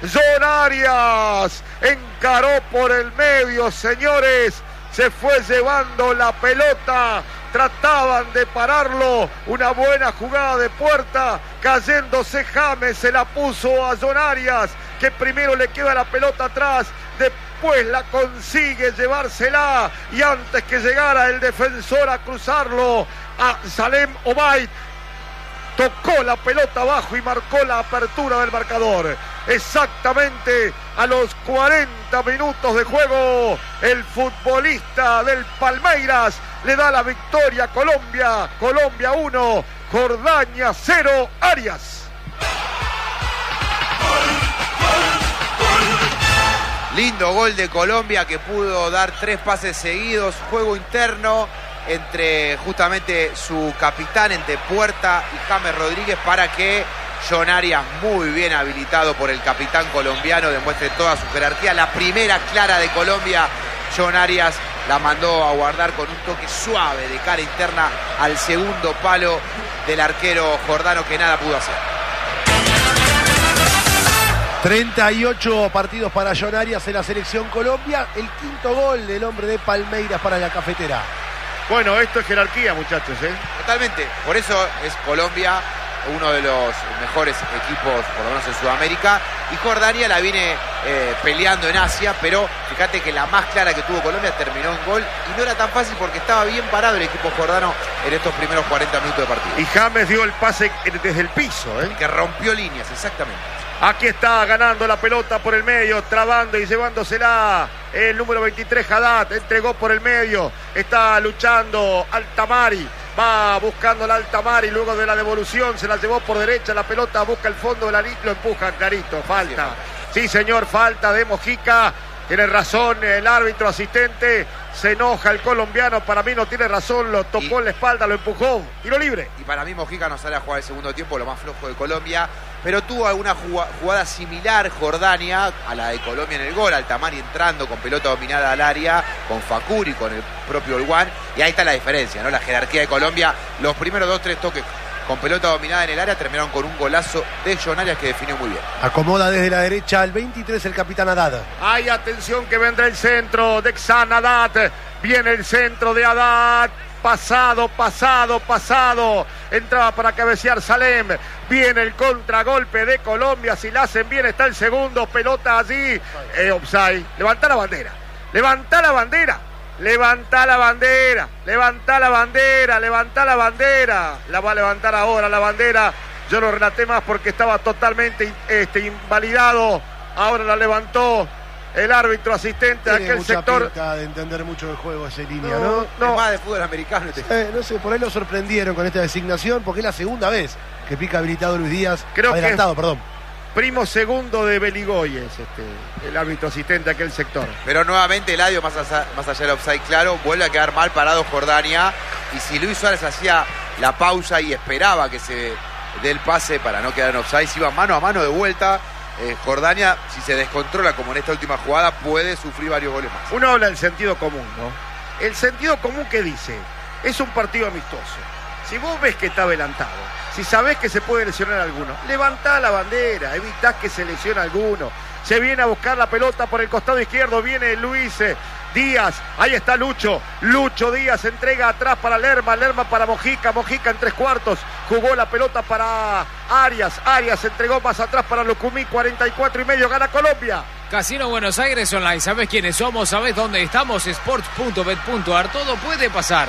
John Arias encaró por el medio, señores. Se fue llevando la pelota. Trataban de pararlo. Una buena jugada de Puerta. Cayéndose James. Se la puso a John Arias, que primero le queda la pelota atrás. Después la consigue llevársela. Y antes que llegara el defensor a cruzarlo, a Salem Obaid, tocó la pelota abajo y marcó la apertura del marcador. Exactamente a los 40 minutos de juego, el futbolista del Palmeiras le da la victoria a Colombia. Colombia 1, Jordania 0, Arias. Lindo gol de Colombia, que pudo dar 3 pases seguidos, juego interno entre justamente su capitán, entre Puerta y James Rodríguez, para que John Arias, muy bien habilitado por el capitán colombiano, demuestre toda su jerarquía. La primera clara de Colombia, John Arias la mandó a guardar con un toque suave de cara interna al segundo palo del arquero jordano, que nada pudo hacer. 38 partidos para John Arias en la selección Colombia. El quinto gol del hombre de Palmeiras para la cafetera. Bueno, esto es jerarquía, muchachos, ¿eh? Totalmente. Por eso es Colombia uno de los mejores equipos, por lo menos en Sudamérica, y Jordania la viene peleando en Asia, pero fíjate que la más clara que tuvo Colombia terminó en gol, y no era tan fácil porque estaba bien parado el equipo jordano en estos primeros 40 minutos de partido. Y James dio el pase desde el piso, ¿eh? Que rompió líneas, exactamente. Aquí está ganando la pelota por el medio, trabando y llevándosela el número 23, Haddad. Entregó por el medio, está luchando Altamari. Va buscando la Altamari, luego de la devolución se la llevó por derecha, la pelota busca el fondo de la línea, lo empuja clarito, falta. Sí, señor, falta de Mojica. Tiene razón el árbitro asistente, se enoja el colombiano, para mí no tiene razón, lo tocó en la espalda, lo empujó, tiro libre. Y para mí Mojica no sale a jugar el segundo tiempo, lo más flojo de Colombia, pero tuvo alguna jugada similar Jordania a la de Colombia en el gol, Altamari entrando con pelota dominada al área, con Facuri, con el propio Olguán, y ahí está la diferencia, ¿no? La jerarquía de Colombia, los primeros 2-3 toques con pelota dominada en el área terminaron con un golazo de John Arias que definió muy bien. Acomoda desde la derecha al 23 el capitán Haddad. Hay atención que vendrá el centro de Xan Haddad. Viene el centro de Haddad. Pasado. Entraba para cabecear Salem. Viene el contragolpe de Colombia. Si la hacen bien está el segundo. Pelota allí. Offside. Levanta la bandera. Levanta la bandera. La va a levantar ahora la bandera. Yo no relaté más porque estaba totalmente invalidado. Ahora la levantó el árbitro asistente de aquel sector. Pinta de entender mucho del juego esa línea, ¿no? Es más de fútbol americano. No sé, por ahí lo sorprendieron con esta designación porque es la segunda vez que pica habilitado Luis Díaz. Creo adelantado, que perdón. Primo segundo de Beligoyes, el árbitro asistente de aquel sector. Pero nuevamente Eladio, más allá del offside claro, vuelve a quedar mal parado Jordania. Y si Luis Suárez hacía la pausa y esperaba que se dé el pase para no quedar en offside, si iba mano a mano de vuelta, Jordania, si se descontrola como en esta última jugada, puede sufrir varios goles más. Uno habla del sentido común, ¿no? El sentido común que dice, es un partido amistoso. Si vos ves que está adelantado, si sabés que se puede lesionar a alguno, levantá la bandera, evitás que se lesione a alguno. Se viene a buscar la pelota por el costado izquierdo, viene Luis Díaz, ahí está Lucho Díaz, entrega atrás para Lerma para Mojica en 3/4, jugó la pelota para Arias entregó más atrás para Lucumí, 44,5, gana Colombia. Casino Buenos Aires Online, ¿sabes quiénes somos? ¿Sabes dónde estamos? Sports.bet.ar, todo puede pasar.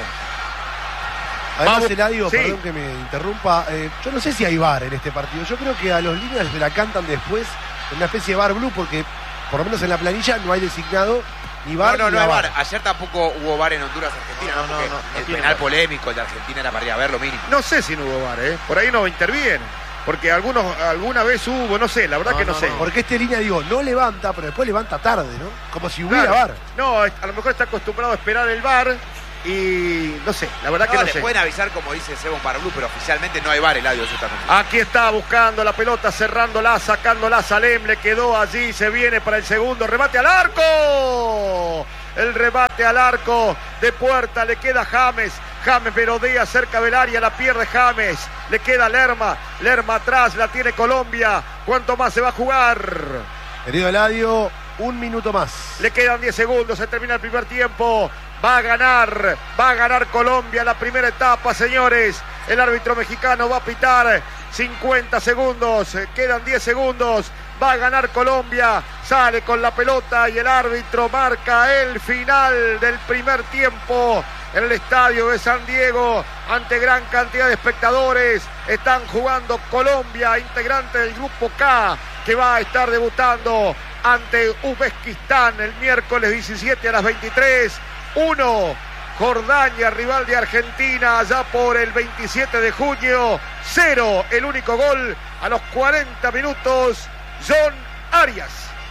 Además, Eladio, sí. Perdón que me interrumpa, yo no sé si hay VAR en este partido. Yo creo que a los líneas se la cantan después en una especie de VAR blue, porque por lo menos en la planilla no hay designado ni VAR. No hay VAR. Ayer tampoco hubo VAR en Honduras, Argentina, no, el penal polémico, el de Argentina era para ir a ver lo mínimo. No sé si no hubo VAR, por ahí no intervienen. Porque alguna vez hubo, no sé, la verdad que no sé. Porque este línea, no levanta, pero después levanta tarde, ¿no? Como si hubiera VAR. No, a lo mejor está acostumbrado a esperar el VAR y no sé, la verdad que no sé. Pueden avisar, como dice Sebon Parblú, pero oficialmente no hay VAR, Eladio. Aquí está buscando la pelota, cerrándola, sacándola Salem, le quedó allí, se viene para el segundo, remate al arco. El remate al arco de Puerta, le queda James merodea cerca del área, la pierde James, le queda Lerma atrás, la tiene Colombia. ¿Cuánto más se va a jugar? Querido Eladio, un minuto más. Le quedan 10 segundos, se termina el primer tiempo. Va a ganar Colombia la primera etapa, señores. El árbitro mexicano va a pitar 50 segundos, quedan 10 segundos. Va a ganar Colombia, sale con la pelota y el árbitro marca el final del primer tiempo en el estadio de San Diego ante gran cantidad de espectadores. Están jugando Colombia, integrante del grupo K, que va a estar debutando ante Uzbekistán el miércoles 17 a las 23. 1, Jordania, rival de Argentina, allá por el 27 de junio. 0, el único gol a los 40 minutos, John Arias.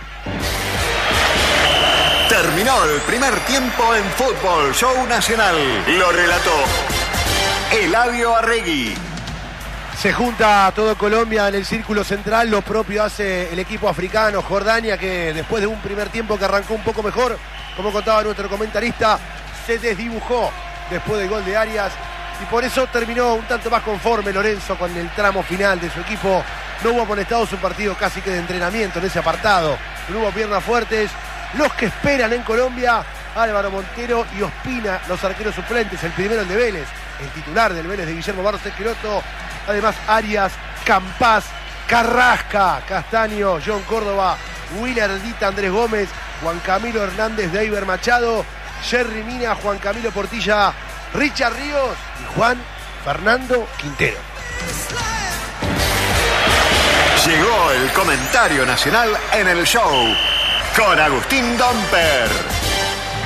Terminó el primer tiempo en Fútbol Show Nacional. Lo relató Eladio Arregui. Se junta todo Colombia en el círculo central. Lo propio hace el equipo africano, Jordania, que después de un primer tiempo que arrancó un poco mejor, como contaba nuestro comentarista, se desdibujó después del gol de Arias y por eso terminó un tanto más conforme Lorenzo con el tramo final de su equipo. No hubo amonestados, un partido casi que de entrenamiento en ese apartado. No hubo piernas fuertes. Los que esperan en Colombia, Álvaro Montero y Ospina, los arqueros suplentes. El primero, el de Vélez, el titular del Vélez de Guillermo Barros Esqueloto. Además, Arias, Campás, Carrasca, Castaño, John Córdoba, Willardita, Andrés Gómez, Juan Camilo Hernández, Deiber Machado, Jerry Mina, Juan Camilo Portilla, Richard Ríos y Juan Fernando Quintero. Llegó el comentario nacional en el show con Agustín Domper.